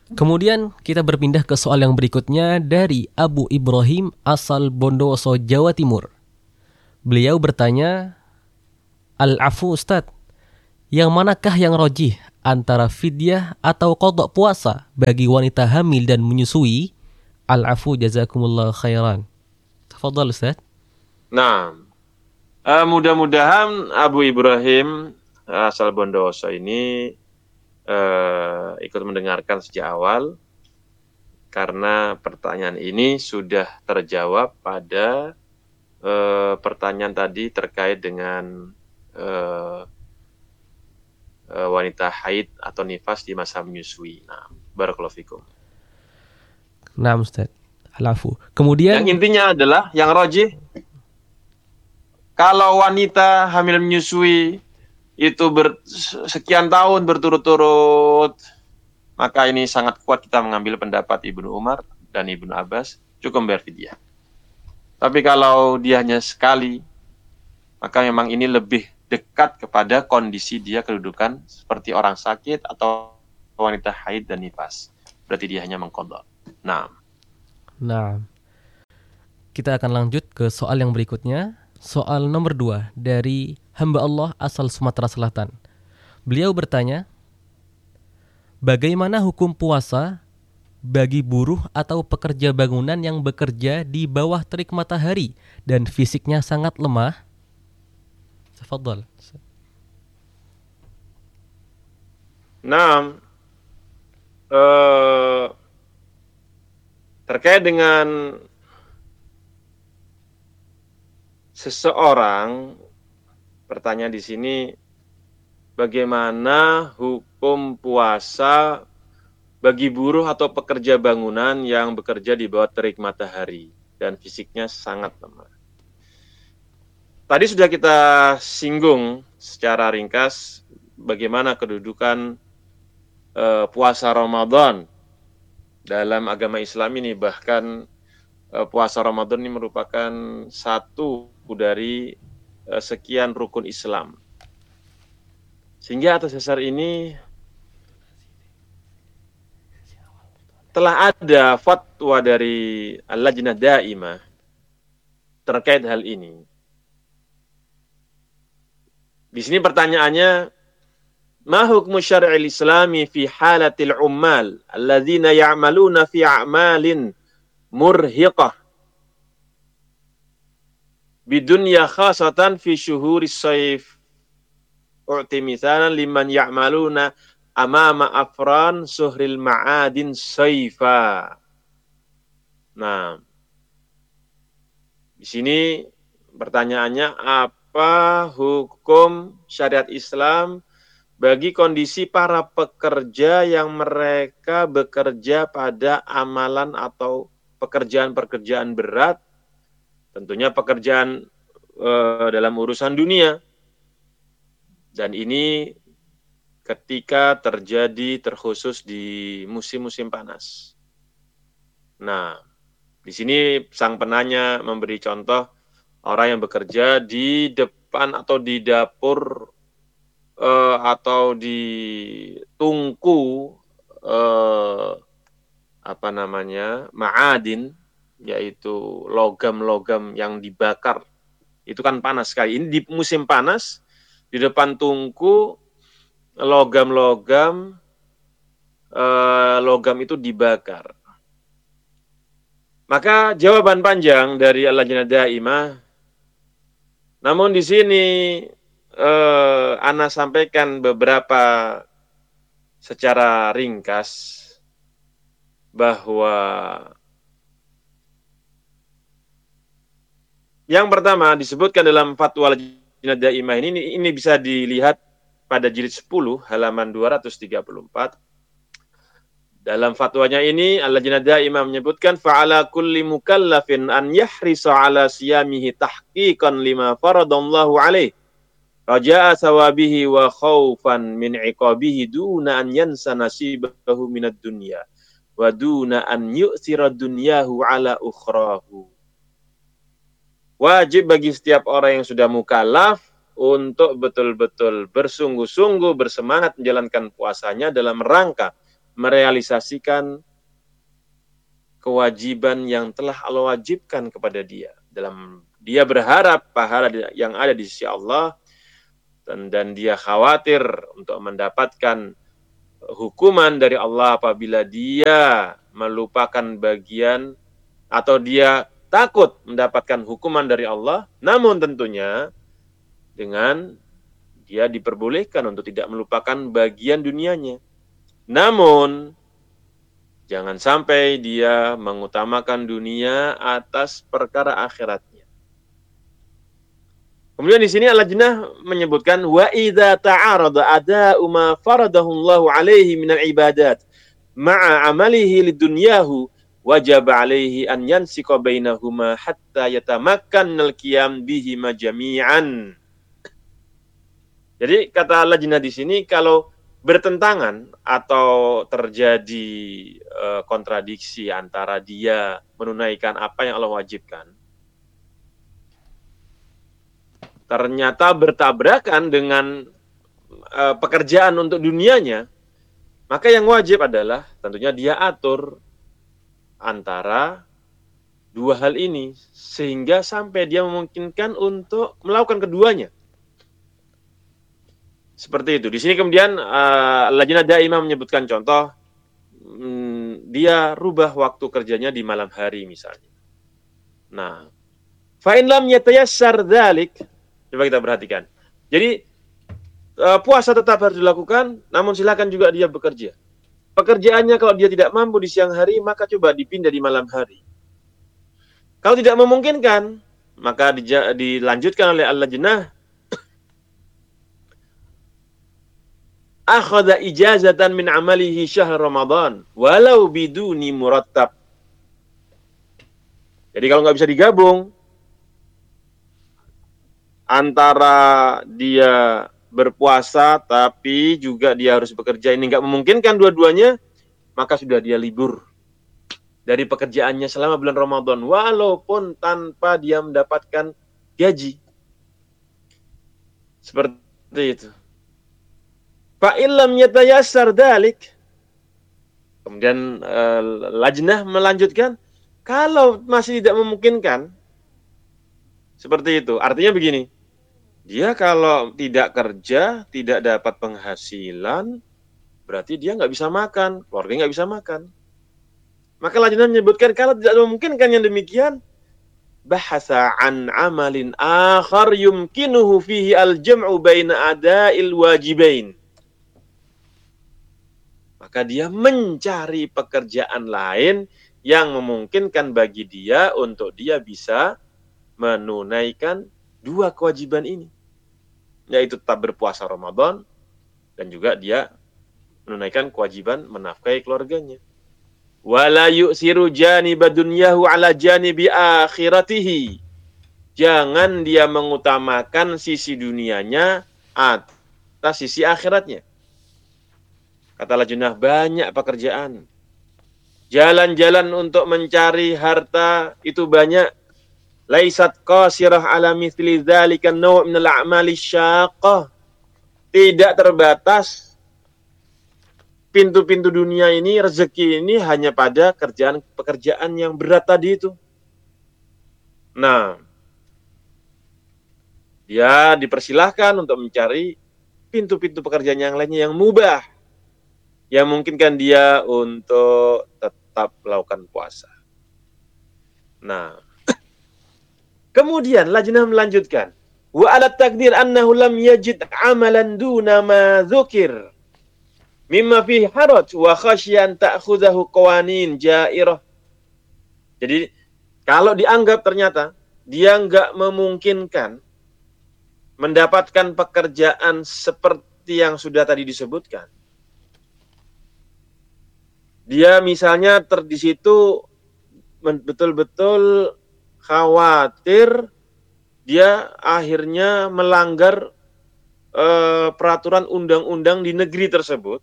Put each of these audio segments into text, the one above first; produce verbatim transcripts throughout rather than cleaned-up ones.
Kemudian kita berpindah ke soal yang berikutnya dari Abu Ibrahim asal Bondowoso, Jawa Timur. Beliau bertanya, Al-afu Ustadz, yang manakah yang rojih antara fidyah atau qadha puasa bagi wanita hamil dan menyusui? Al-afu jazakumullah khairan. Tafadhal Ustadz. Nah, uh, mudah-mudahan Abu Ibrahim asal Bondowoso ini uh, ikut mendengarkan sejak awal, karena pertanyaan ini sudah terjawab pada uh, pertanyaan tadi terkait dengan uh, uh, wanita haid atau nifas di masa menyusui. Nah, barakallahu fikum. Nah, Ustaz. Al-afu. Kemudian yang intinya adalah yang rojih, kalau wanita hamil menyusui itu ber, sekian tahun berturut-turut, maka ini sangat kuat kita mengambil pendapat Ibnu Umar dan Ibnu Abbas, cukup membayar fidyah. Tapi kalau dia hanya sekali, maka memang ini lebih dekat kepada kondisi dia kedudukan seperti orang sakit atau wanita haid dan nifas. Berarti dia hanya mengqadha. Nah. Nah. Kita akan lanjut ke soal yang berikutnya. Soal nomor dua dari hamba Allah asal Sumatera Selatan. Beliau bertanya, bagaimana hukum puasa bagi buruh atau pekerja bangunan yang bekerja di bawah terik matahari dan fisiknya sangat lemah? Tafadhal. Nah, uh, terkait dengan seseorang, pertanyaan di sini, bagaimana hukum puasa bagi buruh atau pekerja bangunan yang bekerja di bawah terik matahari dan fisiknya sangat lemah. Tadi sudah kita singgung secara ringkas bagaimana kedudukan uh, puasa Ramadan dalam agama Islam ini. Bahkan uh, puasa Ramadan ini merupakan satu dari uh, sekian rukun Islam. Sehingga atas dasar ini telah ada fatwa dari Al-Lajnah Daimah terkait hal ini. Di sini pertanyaannya, ma hukmu syar'il islami fi halatil ummal alladzina ya'maluna fi a'malin murhiqah bidunya khasatan fi syuhuris sayf. U'ti mithalan liman ya'maluna amama afran suhril ma'adin sayfa. Nah, di sini pertanyaannya, apa hukum syariat Islam bagi kondisi para pekerja yang mereka bekerja pada amalan atau pekerjaan-pekerjaan berat, tentunya pekerjaan eh, dalam urusan dunia. Dan ini ketika terjadi terkhusus di musim-musim panas. Nah, di sini sang penanya memberi contoh orang yang bekerja di depan atau di dapur eh, atau di tungku eh, apa namanya ma'adin, yaitu logam-logam yang dibakar. Itu kan panas sekali. Ini di musim panas, di depan tungku logam-logam eh, logam itu dibakar. Maka jawaban panjang dari Al-Lajnah Daimah, namun di sini eh, Ana sampaikan beberapa secara ringkas bahwa yang pertama disebutkan dalam fatwa Al-Lajnah Daimah ini, ini bisa dilihat pada jilid sepuluh halaman dua ratus tiga puluh empat. Dalam fatwanya ini Al-Lajnah Daimah menyebutkan fa'ala kulli mukallafin an yahrisa ala siyamihi tahqiqan lima faradallahu alaih raja'a sawabihi wa khawfan min iqabihi duna an yansa nasibahu minad dunya wa duna an yu'thira dunyahu ala ukhrahu. Wajib bagi setiap orang yang sudah mukallaf untuk betul-betul bersungguh-sungguh bersemangat menjalankan puasanya dalam rangka merealisasikan kewajiban yang telah Allah wajibkan kepada dia. Dalam dia berharap pahala yang ada di sisi Allah, dan, dan dia khawatir untuk mendapatkan hukuman dari Allah apabila dia melupakan bagian atau dia takut mendapatkan hukuman dari Allah. Namun tentunya dengan dia diperbolehkan untuk tidak melupakan bagian dunianya. Namun jangan sampai dia mengutamakan dunia atas perkara akhiratnya. Kemudian di sini Al-Lajnah menyebutkan wa idza ta'arada ada'u ma faradahu Allah 'alaihi min al-ibadat ma'a 'amalihi lidunyahu wajib 'alaihi an yansiqa bainahuma hatta yatamakkan al-qiyam bihima jami'an. Jadi kata Al-Lajnah di sini, kalau bertentangan atau terjadi e, kontradiksi antara dia menunaikan apa yang Allah wajibkan, ternyata bertabrakan dengan e, pekerjaan untuk dunianya, maka yang wajib adalah tentunya dia atur antara dua hal ini sehingga sampai dia memungkinkan untuk melakukan keduanya. Seperti itu. Di sini kemudian uh, Lajnah Daimah menyebutkan contoh, hmm, dia rubah waktu kerjanya di malam hari misalnya. Nah, fa in lam yatayassar dzalik, coba kita perhatikan. Jadi uh, puasa tetap harus dilakukan, namun silakan juga dia bekerja. Pekerjaannya kalau dia tidak mampu di siang hari, maka coba dipindah di malam hari. Kalau tidak memungkinkan, maka dija- dilanjutkan oleh Al-Lajnah, akhadha ijazatan min amalihi syahr Ramadan walau biduni murattab. Jadi kalau nggak bisa digabung antara dia berpuasa tapi juga dia harus bekerja, ini nggak memungkinkan dua-duanya, maka sudah dia libur dari pekerjaannya selama bulan Ramadan walaupun tanpa dia mendapatkan gaji. Seperti itu. Fa illam yatayassar dzalik. Kemudian uh, Lajnah melanjutkan, kalau masih tidak memungkinkan seperti itu, artinya begini, dia kalau tidak kerja, tidak dapat penghasilan, berarti dia nggak bisa makan, keluarganya nggak bisa makan. Maka Lajnah menyebutkan kalau tidak memungkinkan yang demikian, bahasa an amalin akhar yumkinuhu fihi al-jam'u baina ada'il wajibain. Maka dia mencari pekerjaan lain yang memungkinkan bagi dia untuk dia bisa menunaikan dua kewajiban ini, yaitu tetap berpuasa Ramadan dan juga dia menunaikan kewajiban menafkahi keluarganya. Wala yu'siru janiba dunyahu ala janibi akhiratihi. Jangan dia mengutamakan sisi dunianya atas sisi akhiratnya. Kata Lajnah, banyak pekerjaan. Jalan-jalan untuk mencari harta itu banyak. Laisat qasirah ala mithli dzalika naw' min al-a'mali syaqqah. Tidak terbatas pintu-pintu dunia ini, rezeki ini hanya pada kerjaan-pekerjaan yang berat tadi itu. Nah, dia dipersilahkan untuk mencari pintu-pintu pekerjaan yang lainnya yang mubah, yang memungkinkan dia untuk tetap melakukan puasa. Nah, kemudian Lajnah melanjutkan, wa ala takdir annahu lam yajid amalan duna ma dzukir mimma fihi haraj wa khasyan ta'khudhahu qawanin jairah. Jadi kalau dianggap ternyata dia enggak memungkinkan mendapatkan pekerjaan seperti yang sudah tadi disebutkan, dia misalnya ter di situ betul-betul khawatir dia akhirnya melanggar eh, peraturan undang-undang di negeri tersebut.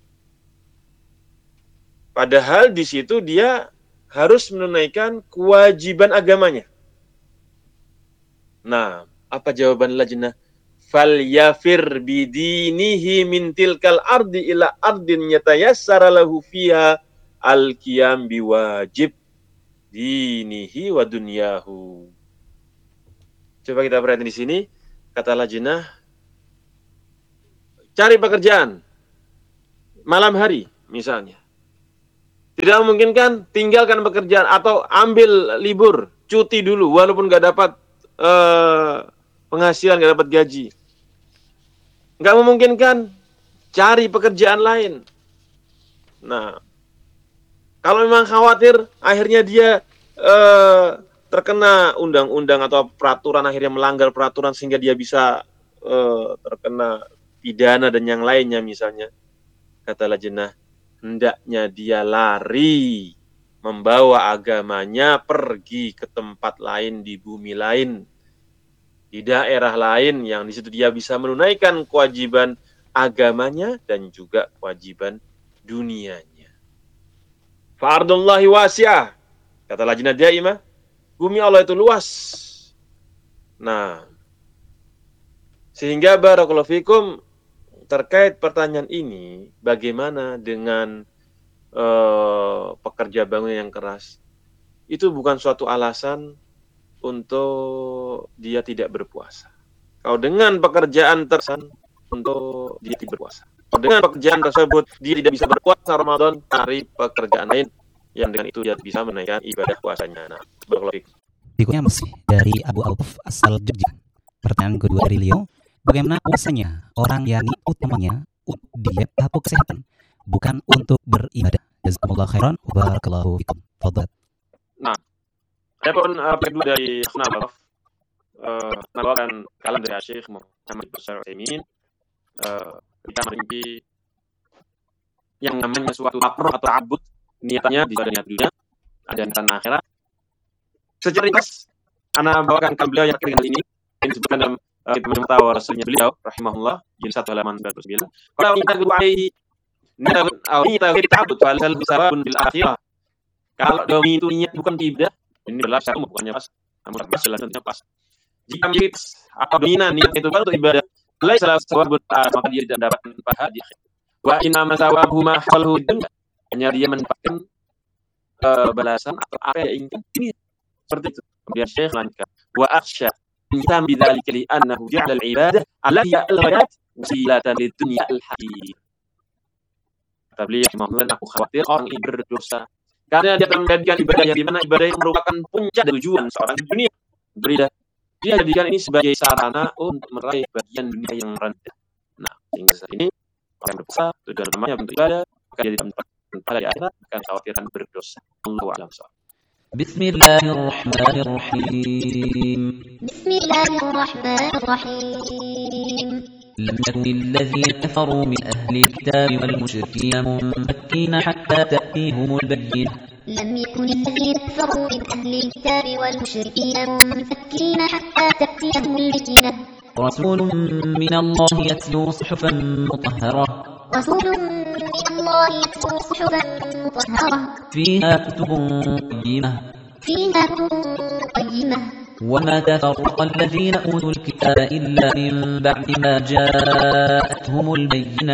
Padahal di situ dia harus menunaikan kewajiban agamanya. Nah, apa jawaban Lajnah? falyafir bidinihi min tilkal ardi ila ardin yatayassara lahu fiha al-qiyam biwajib dinihi wa dunyahu. Coba kita perhatikan di sini, kata lajnah, cari pekerjaan malam hari misalnya. Tidak memungkinkan, tinggalkan pekerjaan atau ambil libur, cuti dulu walaupun nggak dapat uh, penghasilan, nggak dapat gaji. Nggak memungkinkan, cari pekerjaan lain. Nah, kalau memang khawatir akhirnya dia uh, terkena undang-undang atau peraturan, akhirnya melanggar peraturan sehingga dia bisa uh, terkena pidana dan yang lainnya misalnya, kata lajnah, hendaknya dia lari membawa agamanya pergi ke tempat lain di bumi lain, di daerah lain yang di situ dia bisa menunaikan kewajiban agamanya dan juga kewajiban dunianya. Fardullahi wasi'ah, kata lajnah daimah, bumi Allah itu luas. Nah, sehingga barakallahu fikum, terkait pertanyaan ini, bagaimana dengan uh, pekerja bangunan yang keras? Itu bukan suatu alasan untuk dia tidak berpuasa. Kalau dengan pekerjaan tersebut untuk dia tidak berpuasa. Kalau dengan pekerjaan tersebut dia tidak bisa berpuasa Ramadan, cari pekerjaan lain yang dengan itu dia bisa menaikkan ibadah puasanya. Nah, berikutnya masih dari Abu Auf asal Jogja. Pertanyaan kedua dari Leo. Bagaimana puasanya orang yang utamanya untuk diet atau kesehatan, bukan untuk beribadah? Jazakumullah khairan wa barakallahu fikum. Fadhal. Nah, adapun uh, kedua dari Nabaf, uh, nabawakan kalam dari Syekh Muhammad bin Shalih Al-Utsaimin, uh, kita merinci yang namanya suatu makruh atau abud, niatannya di niat dunia, ada niatan akhirat. Secara ringkas, ana bawakan kalam beliau yang ketiga ini, yang disebutkan dalam Ibnu Mutawa Rasulnya beliau rahimahullah jilid satu halaman sembilan puluh sembilan. Kalau kita guru alaihi niat atau niat ta'abbud falsal bisabun bil akhirah. Kalau domi itu niat bukan ibadah, ini adalah satu bukannya pas, namun pas selanjutnya pas. Jika niat atau dominan niat itu baru ibadah, lain salah sawabun maka dia tidak dapat pahala di akhir. Wa inna masawabu ma halahu dunya, hanya dia mendapatkan uh, balasan atau apa yang inginkan. Ini seperti itu. Kemudian Syekh lanjutkan, wa akhsha Insan bidzalika li annahu ja'ala al-ibadah allati al-ghayat wasilatan lid-dunya al-haqiqiyah. Kata beliau, aku khawatir orang ini berdosa karena dia menjadikan ibadah yang di mana ibadah yang merupakan puncak dan tujuan seorang di dunia beribadah. Dia jadikan ini sebagai sarana untuk meraih bagian dunia yang rendah. Nah, hingga saat ini orang berpuasa tujuan utamanya untuk ibadah, maka dia tidak mendapatkan pahala di akhirat, karena khawatiran berdosa. Allahu a'lam. بسم الله الرحمن الرحيم بسم الله الرحمن الرحيم لم يكن الذين كفروا من أهل الكتاب والمشركين منفكين حتى تأتيهم البينة لم يكن الذين كفروا من أهل الكتاب والمشركين منفكين حتى تأتيهم البينة رسول من الله يتلو صحفا مطهرة رسول من الله يتلو صحفا مطهرة فيها كتب قيمة فيها كتب قيمة وما تفرق الذين أوتوا الكتاب إلا من بعد ما جاءتهم البينة